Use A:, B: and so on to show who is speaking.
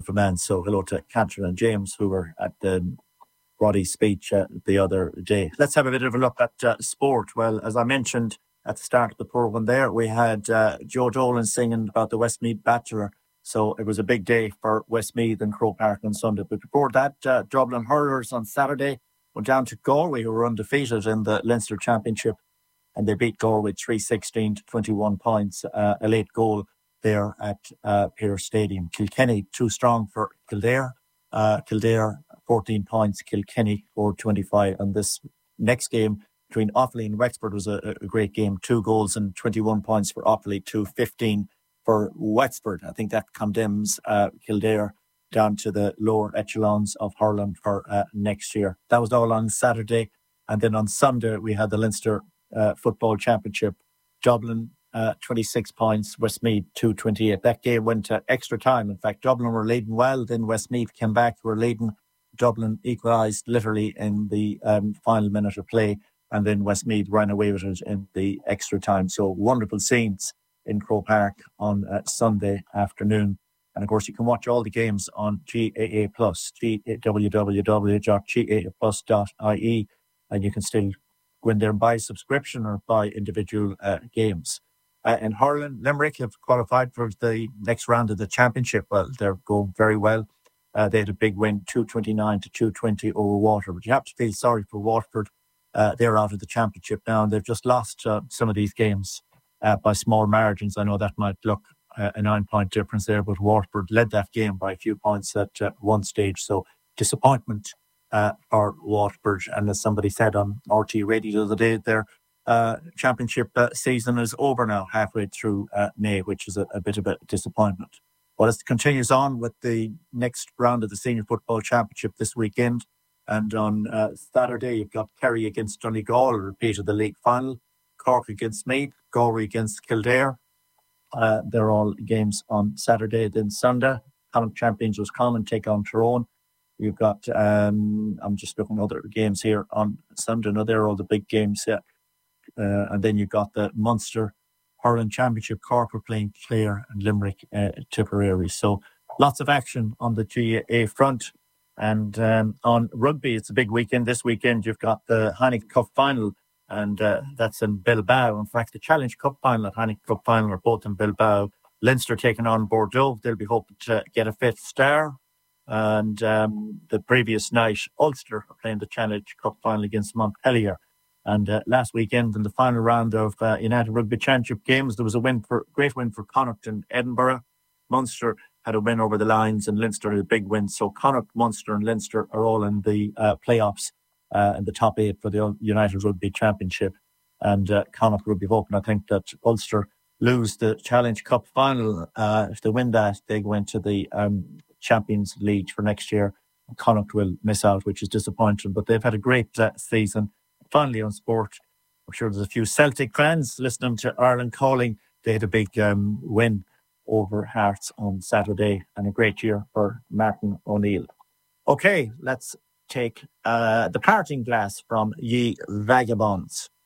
A: wonderful man. So hello to Catherine and James, who were at the Roddy's speech the other day. Let's have a bit of a look at sport. Well, as I mentioned at the start of the programme there, we had Joe Dolan singing about the Westmeath Bachelor. So it was a big day for Westmeath and Croke Park on Sunday. But before that, Dublin Hurlers on Saturday went down to Galway, who were undefeated in the Leinster Championship. And they beat Galway 3-16 to 21 points, a late goal there at Pearse Stadium. Kilkenny, too strong for Kildare. Kildare, 14 points. Kilkenny, 4-25. And this next game between Offaly and Wexford was a great game. 2 goals and 21 points for Offaly, 2-15 for Wexford. I think that condemns Kildare down to the lower echelons of hurling for next year. That was all on Saturday. And then on Sunday, we had the Leinster Football Championship. Dublin, 26 points. Westmeath, 2-28. That game went to extra time. In fact, Dublin were leading well. Then Westmeath came back, were leading. Dublin equalised literally in the final minute of play. And then Westmeath ran away with it in the extra time. So wonderful scenes in Croke Park on Sunday afternoon. And of course, you can watch all the games on GAA Plus, www.gaaplus.ie, and you can still go in there and buy a subscription or buy individual games. In hurling, Limerick have qualified for the next round of the championship. Well, they're going very well. They had a big win, 229 to 220 over Waterford. But you have to feel sorry for Waterford. They're out of the championship now, and they've just lost some of these games by small margins. I know that might look a 9-point difference there, but Waterford led that game by a few points at one stage. So disappointment for Waterford. And as somebody said on RT Radio the other day, their championship season is over now, halfway through May, which is a bit of a disappointment. Well, it continues on with the next round of the Senior Football Championship this weekend. And on Saturday, you've got Kerry against Donegal, a repeat of the league final. Cork against Meath, Galway against Kildare. They're all games on Saturday. Then Sunday, Connacht champions Roscommon take on Tyrone. You've got, I'm just looking at other games here on Sunday. No, they're all the big games. And then you've got the Munster Hurling Championship. Cork are playing Clare and Limerick, Tipperary. So lots of action on the GAA front. And on rugby, it's a big weekend. This weekend, you've got the Heineken Cup final. And that's in Bilbao. In fact, the Challenge Cup final and Heineken Cup final are both in Bilbao. Leinster taking on Bordeaux. They'll be hoping to get a 5th star. And the previous night, Ulster are playing the Challenge Cup final against Montpellier. And last weekend, in the final round of United Rugby Championship games, there was a great win for Connacht in Edinburgh. Munster had a win over the Lions, and Leinster had a big win. So Connacht, Munster and Leinster are all in the playoffs. In the top 8 for the United Rugby Championship. And Connacht will be hoping, I think, that Ulster lose the Challenge Cup final. If they win that, they go into the Champions League for next year. Connacht will miss out, which is disappointing. But they've had a great season. Finally, on sport, I'm sure there's a few Celtic fans listening to Ireland Calling. They had a big win over Hearts on Saturday, and a great year for Martin O'Neill. Okay, let's take the parting glass from Ye Vagabonds.